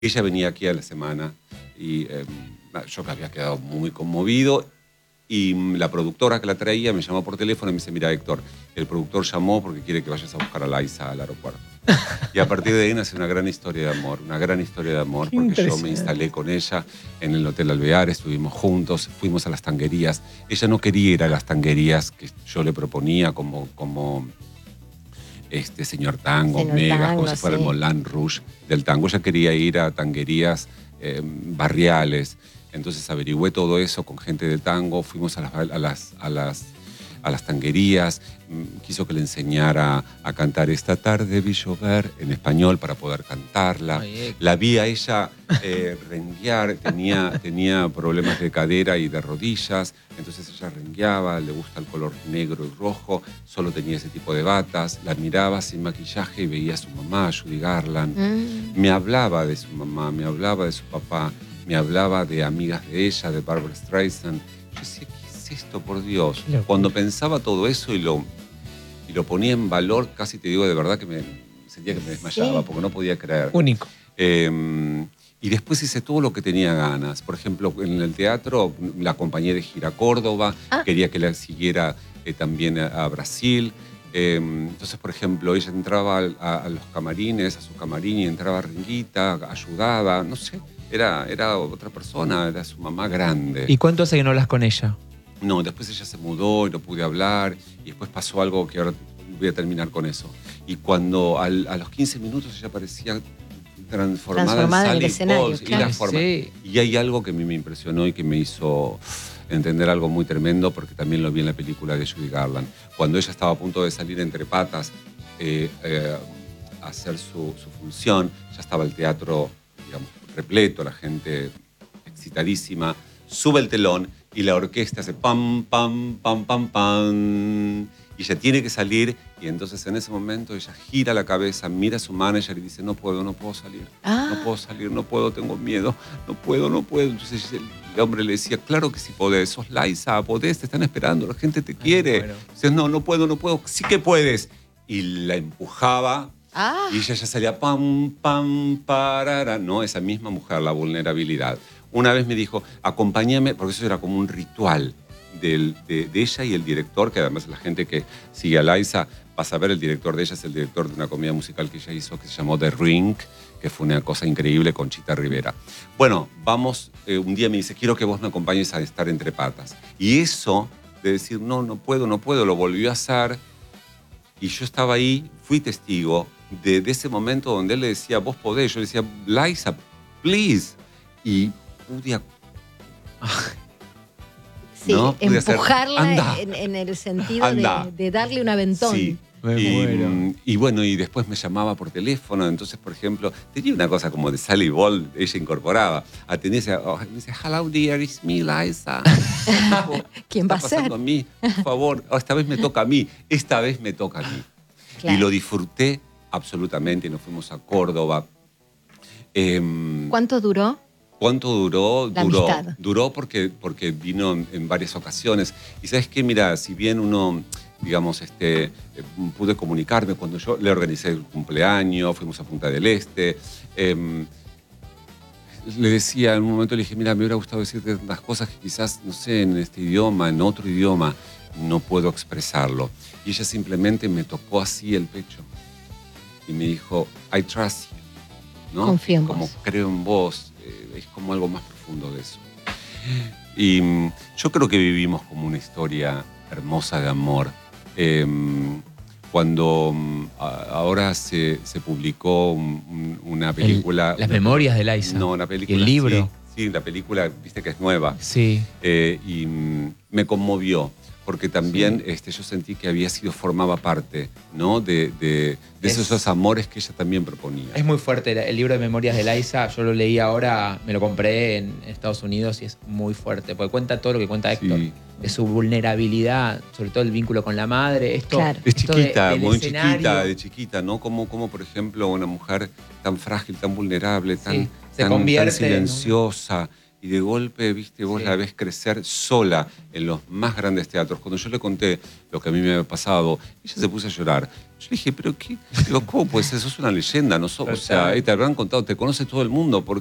Ella venía aquí a la semana y yo había quedado muy conmovido y la productora que la traía me llamó por teléfono y me dice, mira Héctor, el productor llamó porque quiere que vayas a buscar a Liza al aeropuerto. Y a partir de ahí nace una gran historia de amor, porque yo me instalé con ella en el Hotel Alvear, estuvimos juntos, fuimos a las tanguerías. Ella no quería ir a las tanguerías que yo le proponía como señor tango, megas, como si fuera el Moulin Rouge del tango. Ella quería ir a tanguerías barriales. Entonces averigüé todo eso con gente de tango, fuimos a las tanguerías, quiso que le enseñara a cantar Esta tarde vi llover en español para poder cantarla. Ay, la vi a ella renguear, tenía problemas de cadera y de rodillas, entonces ella rengueaba, le gusta el color negro y rojo, solo tenía ese tipo de batas, la miraba sin maquillaje y veía a su mamá, Judy Garland. Me hablaba de su mamá, me hablaba de su papá, me hablaba de amigas de ella, de Barbra Streisand. Yo decía, ¿qué es esto, por Dios? Cuando pensaba todo eso y lo ponía en valor, casi te digo de verdad que sentía que me desmayaba, porque no podía creer. Único. Y después hice todo lo que tenía ganas. Por ejemplo, en el teatro la acompañé de gira a Córdoba, quería que la siguiera también a Brasil. Entonces, por ejemplo, ella entraba a los camarines, a su camarín, y entraba Ringuita, ayudaba, no sé. Era otra persona, era su mamá grande. ¿Y cuánto hace que no hablas con ella? No, después ella se mudó y no pude hablar. Y después pasó algo que ahora voy a terminar con eso. Y cuando a los 15 minutos ella parecía transformada en Sally escenario, Bowles, claro. Y hay algo que a mí me impresionó y que me hizo entender algo muy tremendo, porque también lo vi en la película de Judy Garland. Cuando ella estaba a punto de salir entre patas a hacer su función, ya estaba el teatro, digamos, repleto, la gente excitadísima, sube el telón y la orquesta hace pam, pam, pam, pam, pam, y ella tiene que salir, y entonces en ese momento ella gira la cabeza, mira a su manager y dice, no puedo salir, no puedo salir, no puedo, tengo miedo, no puedo. Entonces el hombre le decía, claro que sí podés, sos Liza, podés, te están esperando, la gente te quiere. Dices, no puedo, sí que puedes. Y la empujaba. Y ella ya salía pam, pam, parara. No, esa misma mujer, la vulnerabilidad. Una vez me dijo, acompáñame, porque eso era como un ritual de ella y el director, que además la gente que sigue a Liza va a saber, el director de ella es el director de una comedia musical que ella hizo que se llamó The Ring, que fue una cosa increíble con Chita Rivera. Bueno, vamos, un día me dice, quiero que vos me acompañes a estar entre patas. Y eso de decir, no puedo, lo volvió a hacer. Y yo estaba ahí, fui testigo de ese momento donde él le decía, vos podés. Yo le decía, Liza, please. Y pude... Sí, ¿no? Empujarla en el sentido de darle un aventón. Sí. Y bueno, y después me llamaba por teléfono. Entonces, por ejemplo, tenía una cosa como de Sally Ball, ella incorporaba. Atendía, me dice, hello dear, it's me, Liza. ¿Quién va a ser? A mí, por favor, esta vez me toca a mí. Claro. Y lo disfruté absolutamente. Nos fuimos a Córdoba. ¿Cuánto duró? ¿Cuánto duró? La amistad. Duró porque vino en varias ocasiones. Y ¿sabes qué? Mira, si bien uno, digamos, pude comunicarme cuando yo le organicé el cumpleaños, fuimos a Punta del Este, le decía, en un momento le dije, mira, me hubiera gustado decirte unas cosas que quizás, no sé, en este idioma, en otro idioma, no puedo expresarlo. Y ella simplemente me tocó así el pecho y me dijo, I trust you, ¿no? Confío en como vos. Creo en vos. Es como algo más profundo de eso. Y yo creo que vivimos como una historia hermosa de amor. Cuando ahora se publicó una película... Las memorias de Liza. No, una película... ¿Y el libro? Sí, la película, viste que es nueva. Sí. Y me conmovió, porque también yo sentí que formaba parte, ¿no? de esos amores que ella también proponía. Es muy fuerte el libro de memorias de Liza. Yo lo leí ahora, me lo compré en Estados Unidos y es muy fuerte, porque cuenta todo lo que cuenta Héctor. Sí. De su vulnerabilidad, sobre todo el vínculo con la madre. Claro. Es chiquita, muy chiquita, de chiquita, ¿no? Como por ejemplo, una mujer tan frágil, tan vulnerable, tan silenciosa. ¿No? Y de golpe, viste, vos la ves crecer sola en los más grandes teatros. Cuando yo le conté lo que a mí me había pasado, ella se puso a llorar. Yo le dije, pero ¿qué? Digo, ¿cómo pues eso es una leyenda? No o sea, te habrán contado, te conoce todo el mundo.